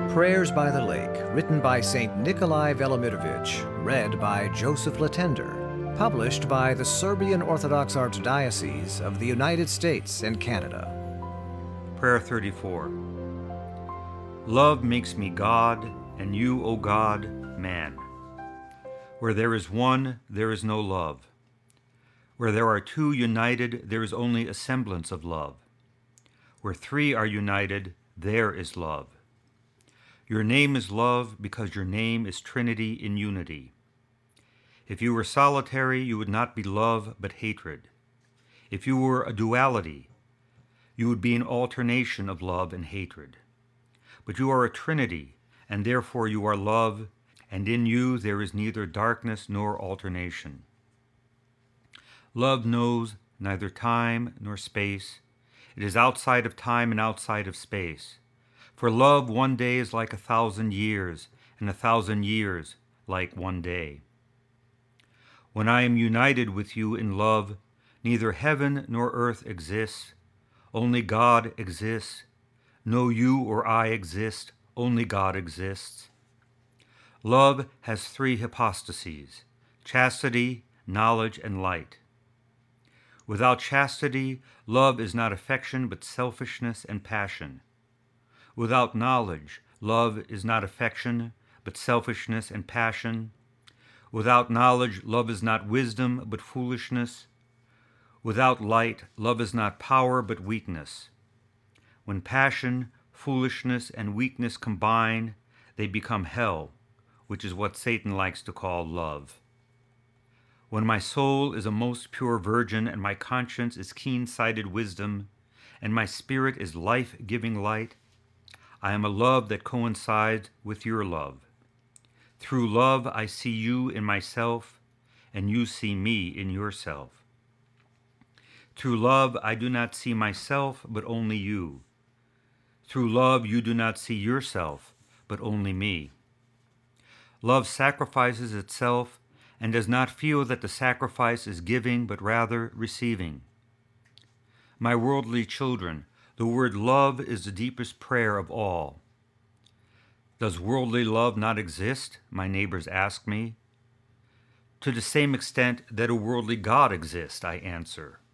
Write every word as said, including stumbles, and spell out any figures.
Prayers by the Lake, written by Saint Nikolai Velimirovich, read by Joseph Latender, published by the Serbian Orthodox Archdiocese of the United States and Canada. Prayer thirty-four. Love makes me God, and you, O God, man. Where there is one, there is no love. Where there are two united, there is only a semblance of love. Where three are united, there is love. Your name is love because your name is Trinity in unity. If you were solitary, you would not be love but hatred. If you were a duality, you would be an alternation of love and hatred. But you are a Trinity, and therefore you are love, and in you there is neither darkness nor alternation. Love knows neither time nor space. It is outside of time and outside of space. For love, one day is like a thousand years, and a thousand years like one day. When I am united with you in love, neither heaven nor earth exists, only God exists. No you or I exist, only God exists. Love has three hypostases: chastity, knowledge, and light. Without chastity, love is not affection but selfishness and passion. Without knowledge, love is not affection but selfishness and passion. Without knowledge, love is not wisdom but foolishness. Without light, love is not power but weakness. When passion, foolishness, and weakness combine, they become hell, which is what Satan likes to call love. When my soul is a most pure virgin, and my conscience is keen-sighted wisdom, and my spirit is life-giving light, I am a love that coincides with your love. Through love, I see you in myself, and you see me in yourself. Through love, I do not see myself, but only you. Through love, you do not see yourself, but only me. Love sacrifices itself and does not feel that the sacrifice is giving, but rather receiving. My worldly children, the word love is the deepest prayer of all. Does worldly love not exist? My neighbors ask me. To the same extent that a worldly God exists, I answer.